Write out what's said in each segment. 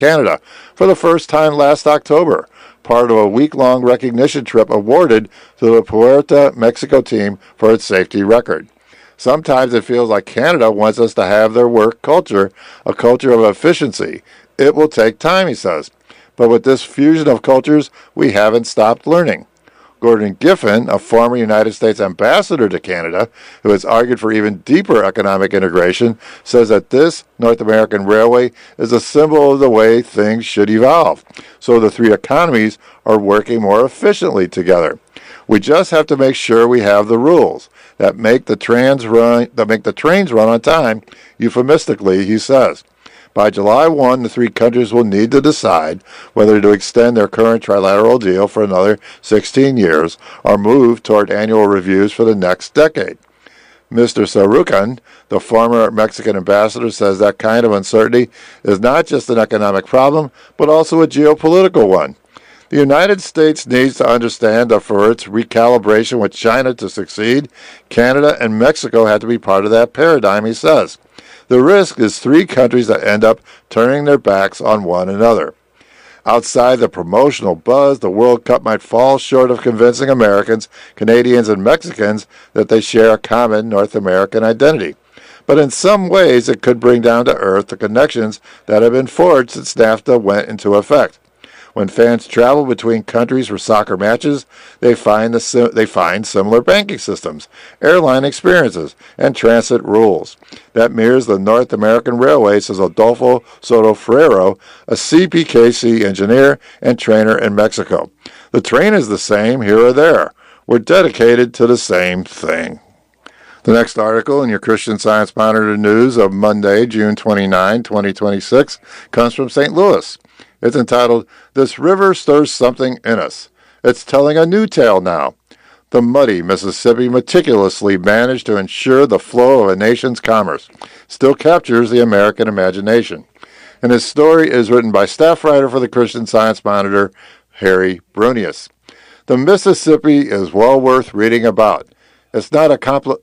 Canada for the first time last October, part of a week-long recognition trip awarded to the Puerto Mexico team for its safety record. Sometimes it feels like Canada wants us to have their work culture, a culture of efficiency. It will take time, he says. But with this fusion of cultures, we haven't stopped learning. Gordon Giffen, a former United States ambassador to Canada, who has argued for even deeper economic integration, says that this North American railway is a symbol of the way things should evolve. So the three economies are working more efficiently together. We just have to make sure we have the rules that make the trains run on time, euphemistically, he says. By July 1, the three countries will need to decide whether to extend their current trilateral deal for another 16 years or move toward annual reviews for the next decade. Mr. Sarucan, the former Mexican ambassador, says that kind of uncertainty is not just an economic problem, but also a geopolitical one. The United States needs to understand that for its recalibration with China to succeed, Canada and Mexico have to be part of that paradigm, he says. The risk is three countries that end up turning their backs on one another. Outside the promotional buzz, the World Cup might fall short of convincing Americans, Canadians, and Mexicans that they share a common North American identity. But in some ways, it could bring down to earth the connections that have been forged since NAFTA went into effect. When fans travel between countries for soccer matches, they find similar banking systems, airline experiences, and transit rules. That mirrors the North American Railway, says Adolfo Soto Ferrero, a CPKC engineer and trainer in Mexico. The train is the same here or there. We're dedicated to the same thing. The next article in your Christian Science Monitor news of Monday, June 29, 2026, comes from St. Louis. It's entitled, "This River Stirs Something in Us." It's telling a new tale now. The muddy Mississippi meticulously managed to ensure the flow of a nation's commerce, still captures the American imagination. And his story is written by staff writer for the Christian Science Monitor, Harry Brunius. The Mississippi is well worth reading about. It's not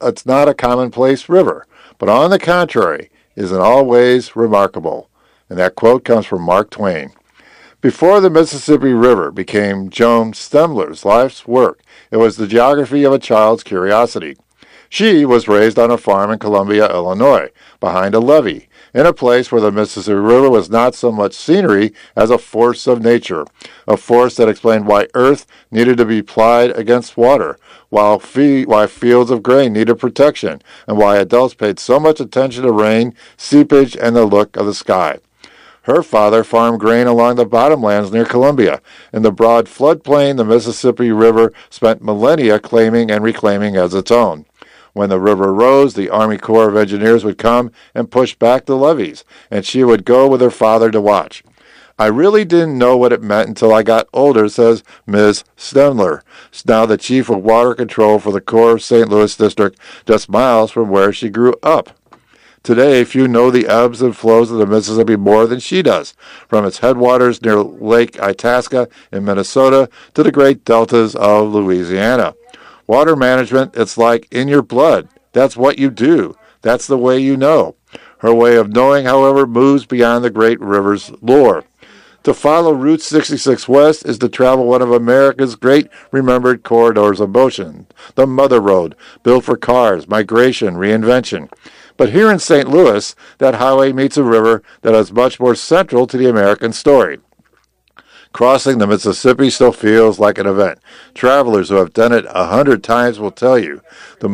a commonplace river, but on the contrary, is in all ways remarkable. And that quote comes from Mark Twain. Before the Mississippi River became Joan Stemler's life's work, it was the geography of a child's curiosity. She was raised on a farm in Columbia, Illinois, behind a levee, in a place where the Mississippi River was not so much scenery as a force of nature, a force that explained why earth needed to be plied against water, why fields of grain needed protection, and why adults paid so much attention to rain, seepage, and the look of the sky. Her father farmed grain along the bottomlands near Columbia. In the broad floodplain, the Mississippi River spent millennia claiming and reclaiming as its own. When the river rose, the Army Corps of Engineers would come and push back the levees, and she would go with her father to watch. I really didn't know what it meant until I got older, says Ms. Stemler, now the Chief of Water Control for the Corps of St. Louis District, just miles from where she grew up. Today, few know the ebbs and flows of the Mississippi more than she does, from its headwaters near Lake Itasca in Minnesota to the great deltas of Louisiana. Water management, it's like in your blood. That's what you do. That's the way you know. Her way of knowing, however, moves beyond the great river's lore. To follow Route 66 West is to travel one of America's great remembered corridors of motion, the Mother Road, built for cars, migration, reinvention. But here in St. Louis, that highway meets a river that is much more central to the American story. Crossing the Mississippi still feels like an event. Travelers who have done it 100 times will tell you. The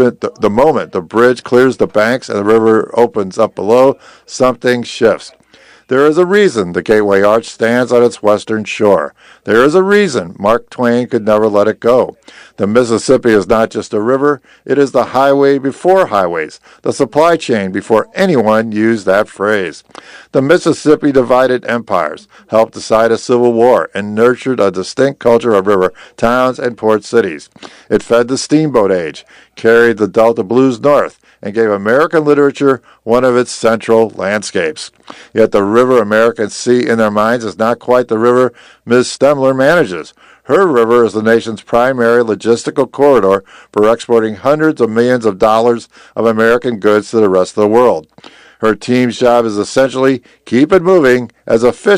moment the bridge clears the banks and the river opens up below, something shifts. There is a reason the Gateway Arch stands on its western shore. There is a reason Mark Twain could never let it go. The Mississippi is not just a river, it is the highway before highways, the supply chain before anyone used that phrase. The Mississippi divided empires, helped decide a civil war, and nurtured a distinct culture of river towns and port cities. It fed the steamboat age, carried the Delta blues north, and gave American literature one of its central landscapes. Yet the river Americans see in their minds is not quite the river Ms. Stemler manages. Her river is the nation's primary logistical corridor for exporting hundreds of millions of dollars of American goods to the rest of the world. Her team's job is essentially keep it moving as efficiently